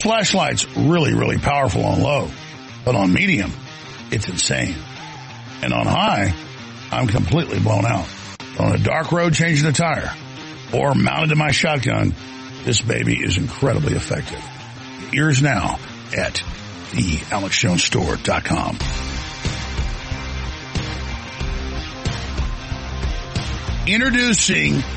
flashlight's really, really powerful on low, but on medium, it's insane. And on high, I'm completely blown out. On a dark road changing a tire or mounted to my shotgun, this baby is incredibly effective. Get yours now at thealexjonesstore.com. Introducing